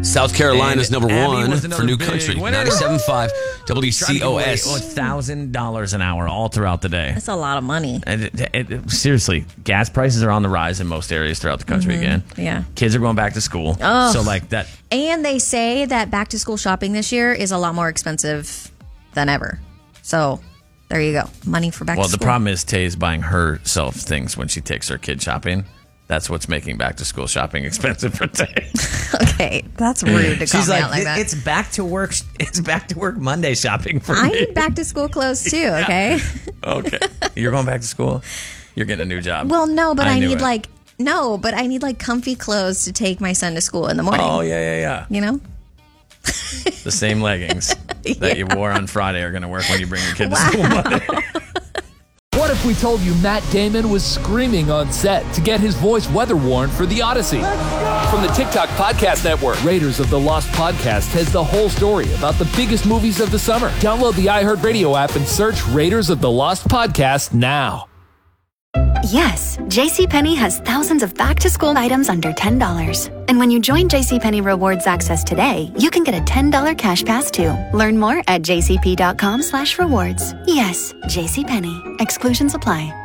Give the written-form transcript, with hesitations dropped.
South Carolina's number Abby one was for another New big Country. winner. 97.5 Trying to give away WCOS. $1,000 an hour all throughout the day. That's a lot of money. And seriously, gas prices are on the rise in most areas throughout the country again. Yeah. Kids are going back to school. Oh. So like that. And they say that back to school shopping this year is a lot more expensive than ever. So there you go. Money for back to Well, school. the problem is Tay's buying herself things when she takes her kid shopping. That's what's making back to school shopping expensive for Tay. Okay, that's rude to call She's me like, out like that. it's back to work. It's back to work Monday shopping for I me. need back to school clothes too, okay? Okay. You're going back to school? You're getting a new job. Well, no, but I knew need it. comfy clothes to take my son to school in the morning. Oh, yeah. You know? The same leggings that you wore on Friday are going to work when you bring your kid to school Monday. What if we told you Matt Damon was screaming on set to get his voice weather warned for The Odyssey? From the TikTok Podcast Network, Raiders of the Lost Podcast has the whole story about the biggest movies of the summer. Download the iHeartRadio app and search Raiders of the Lost Podcast now. Yes, JCPenney has thousands of back-to-school items under $10. And when you join JCPenney Rewards Access today, you can get a $10 cash pass too. Learn more at jcp.com/rewards. Yes, JCPenney. Exclusions apply.